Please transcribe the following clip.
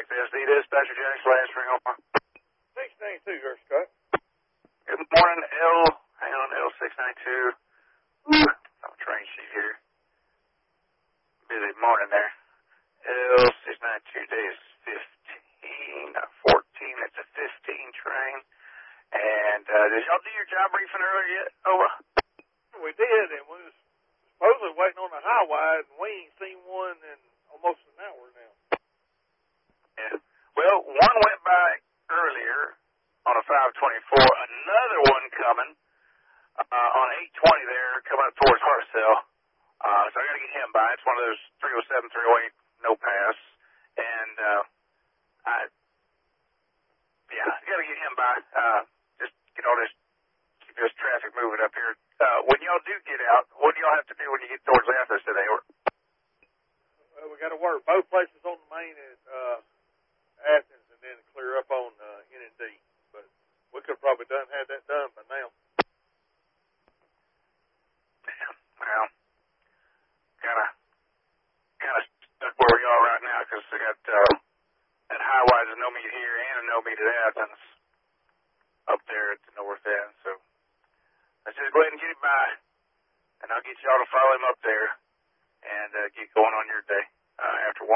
FSD Dispatcher Jennings, last ring on my 692, here, Scott. Good morning, hang on, L692. I'm train sheet here. Busy morning there. L692, day is 15, not 14, it's a 15 train. And, did y'all do your job briefing earlier yet? Over. We did, and we was supposedly waiting on the high wide, and we ain't seen one in almost an hour now. Yeah. Well, one went by earlier on a 524, another one coming on 820 there, coming up towards Hartselle. So I got to get him by. It's one of those 307, 308, no pass. And I got to get him by. Just get all this, keep this traffic moving up here. When y'all do get out, what do y'all have to do when you get towards Athens today? Well, we got to work both places on the main at Athens, and then clear up on N&D. But we could have probably had that done by now. Damn. Well, kind of stuck where we are right now because I got that high wise a no meet here and a no meet at Athens up there at the north end. So let's just go ahead and get it by, and I'll get y'all to follow him up there and get going on your day after 1.